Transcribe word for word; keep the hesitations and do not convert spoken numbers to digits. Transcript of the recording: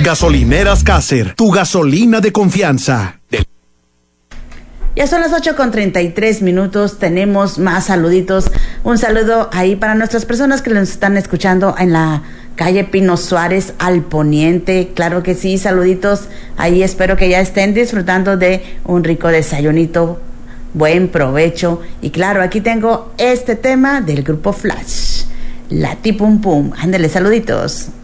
Gasolineras Caser, tu gasolina de confianza. Ya son las ocho con treinta y tres minutos, tenemos más saluditos. Un saludo ahí para nuestras personas que nos están escuchando en la calle Pino Suárez al poniente. Claro que sí, saluditos. Ahí espero que ya estén disfrutando de un rico desayunito. Buen provecho. Y claro, aquí tengo este tema del grupo Flash, Lati Pum Pum. Ándale, saluditos.